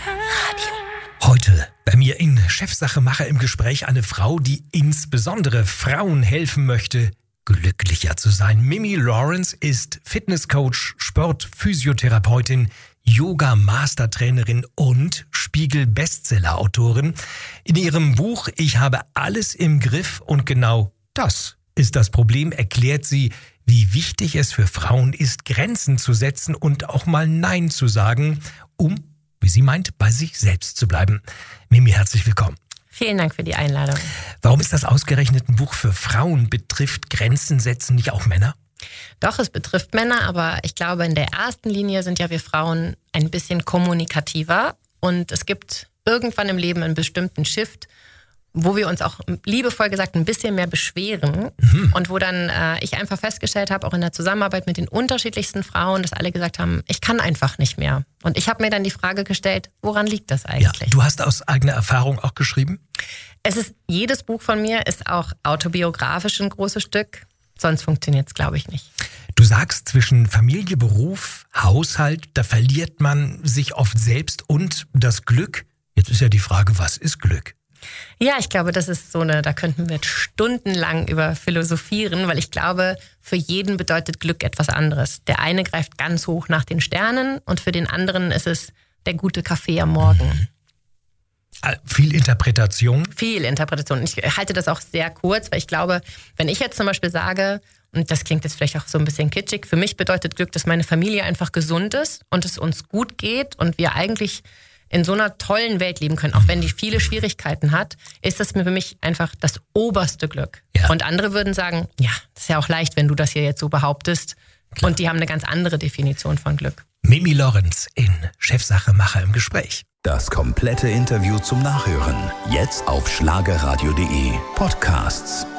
Heute bei mir in Chefsachemacher im Gespräch eine Frau, die insbesondere Frauen helfen möchte, glücklicher zu sein. Mimi Lawrence ist Fitnesscoach, Sportphysiotherapeutin, Yoga-Mastertrainerin und Spiegel-Bestseller-Autorin. In ihrem Buch »Ich habe alles im Griff und genau das ist das Problem« erklärt sie, wie wichtig es für Frauen ist, Grenzen zu setzen und auch mal Nein zu sagen, um, wie sie meint, bei sich selbst zu bleiben. Mimi, herzlich willkommen. Vielen Dank für die Einladung. Warum ist das ausgerechnet ein Buch für Frauen? Betrifft Grenzen setzen nicht auch Männer? Doch, es betrifft Männer, aber ich glaube, in der ersten Linie sind ja wir Frauen ein bisschen kommunikativer und es gibt irgendwann im Leben einen bestimmten Shift, wo wir uns auch liebevoll gesagt ein bisschen mehr beschweren und wo dann ich einfach festgestellt habe, auch in der Zusammenarbeit mit den unterschiedlichsten Frauen, dass alle gesagt haben, ich kann einfach nicht mehr. Und ich habe mir dann die Frage gestellt, woran liegt das eigentlich? Ja, du hast aus eigener Erfahrung auch geschrieben? Jedes Buch von mir ist auch autobiografisch ein großes Stück, sonst funktioniert es, glaube ich, nicht. Du sagst, zwischen Familie, Beruf, Haushalt, da verliert man sich oft selbst und das Glück. Jetzt ist ja die Frage, was ist Glück? Ja, ich glaube, das ist da könnten wir stundenlang über philosophieren, weil ich glaube, für jeden bedeutet Glück etwas anderes. Der eine greift ganz hoch nach den Sternen und für den anderen ist es der gute Kaffee am Morgen. Viel Interpretation? Viel Interpretation. Ich halte das auch sehr kurz, weil ich glaube, wenn ich jetzt zum Beispiel sage, und das klingt jetzt vielleicht auch so ein bisschen kitschig, für mich bedeutet Glück, dass meine Familie einfach gesund ist und es uns gut geht und wir eigentlich in so einer tollen Welt leben können, auch wenn die viele Schwierigkeiten hat, ist das für mich einfach das oberste Glück. Ja. Und andere würden sagen, ja, das ist ja auch leicht, wenn du das hier jetzt so behauptest. Klar. Und die haben eine ganz andere Definition von Glück. Mimi Lawrence in Chefsachemacher im Gespräch. Das komplette Interview zum Nachhören. Jetzt auf schlagerradio.de. Podcasts.